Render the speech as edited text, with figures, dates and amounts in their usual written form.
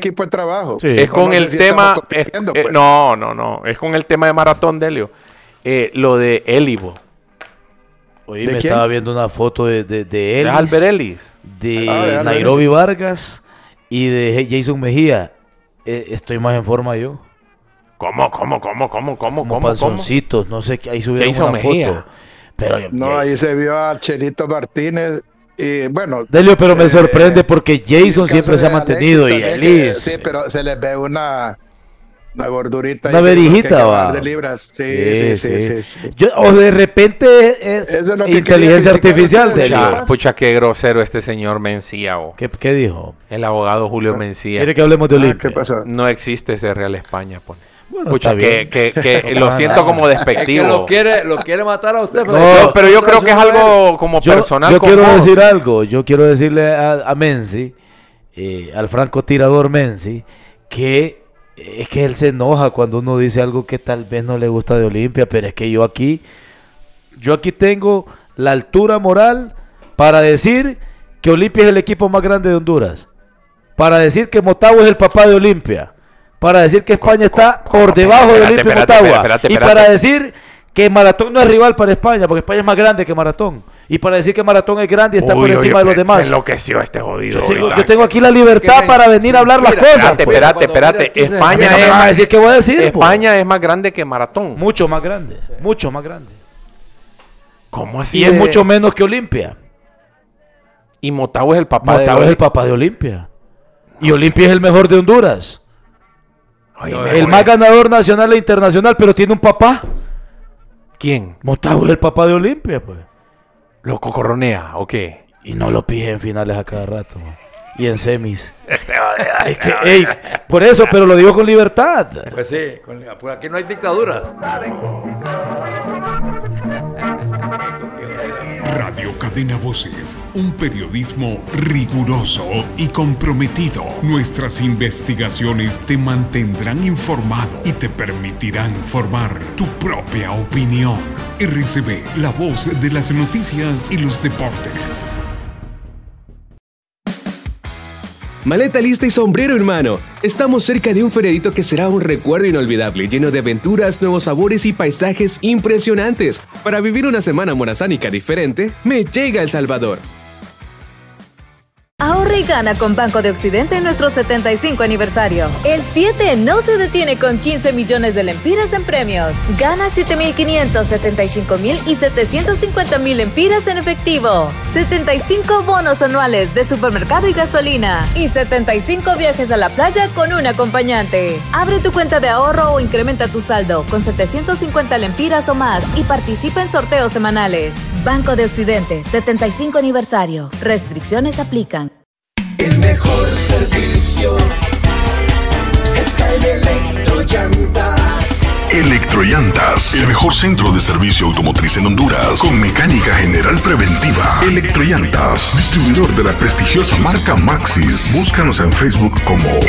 equipo de trabajo. Sí. Es con el tema. Pues. No. Es con el tema de maratón, Delio. Lo de Elibo. Oye, ¿De me quién? estaba viendo una foto de De Ellis, Albert Ellis. de Albert Nairobi Vargas y de Jason Mejía. Estoy más en forma yo. ¿Cómo? Como panzoncitos, no sé, ahí subieron Jason una Mejía. foto. Pero No, ahí se vio a Chelito Martínez. Y bueno. Delio, pero me sorprende porque Jason el siempre caso se ha de mantenido Alexis y también, que- Ellis. Sí, pero se les ve una gordurita. Una ahí, verijita, que va. bajar de libras. Sí. O de repente es Eso es lo que inteligencia quería criticar artificial, ustedes, Delio. chicos. Pucha, qué grosero este señor Mencía. ¿Qué dijo? El abogado Julio Mencía. ¿Quiere que hablemos de Olimpia? ¿Qué pasó? No existe ese Real España, pone. Bueno, Pucha, está bien. que lo siento como Es que despectivo. lo quiere matar a usted. No, Pero yo creo que es algo como personal. Yo con quiero vos. decir algo. Yo quiero decirle a Menzi, al francotirador Menzi, que es que él se enoja cuando uno dice algo que tal vez no le gusta de Olimpia, pero es que yo aquí tengo la altura moral para decir que Olimpia es el equipo más grande de Honduras, para decir que Motagua es el papá de Olimpia, para decir que España está por debajo de Olimpia y Motagua, y para decir que Maratón no es rival para España, porque España es más grande que Maratón, y para decir que Maratón es grande y está por encima de los Se demás. enloqueció este jodido. Yo tengo aquí la libertad para venir a hablar las cosas. pues. Espérate. España ¿Qué me vas a decir? ¿Qué voy a decir? España es más grande que Maratón. Mucho más grande, mucho más grande. ¿Cómo así? Y es mucho menos que Olimpia. Y Motagua es el papá Motagua es el papá de Olimpia. Y Olimpia es el mejor de Honduras. El más ganador nacional e internacional, pero tiene un papá. ¿Quién? Motagua es el papá de Olimpia, pues. ¿Lo cocorronea o qué? Y no lo pide en finales a cada rato, man. Y en semis. Es que, ey, por eso, pero lo digo con libertad. Pues sí, pues aquí no hay dictaduras. Radio Cadena Voces, un periodismo riguroso y comprometido. Nuestras investigaciones te mantendrán informado y te permitirán formar tu propia opinión. RCB, la voz de las noticias y los deportes. Maleta lista y sombrero en mano. Estamos cerca de un feriadito que será un recuerdo inolvidable, lleno de aventuras, nuevos sabores y paisajes impresionantes. Para vivir una semana morazánica diferente, me llega El Salvador. Ahorra y gana con Banco de Occidente en nuestro 75 aniversario. El 7 no se detiene con 15 millones de lempiras en premios. Gana 7.500, 75.000 y 750.000 lempiras en efectivo. 75 bonos anuales de supermercado y gasolina. Y 75 viajes a la playa con un acompañante. Abre tu cuenta de ahorro o incrementa tu saldo con 750 lempiras o más y participa en sorteos semanales. Banco de Occidente, 75 aniversario. Restricciones aplican. El mejor servicio está en Electrollantas. Electrollantas, el mejor centro de servicio automotriz en Honduras, con mecánica general preventiva. Electrollantas, distribuidor de la prestigiosa marca Maxxis. Búscanos en Facebook como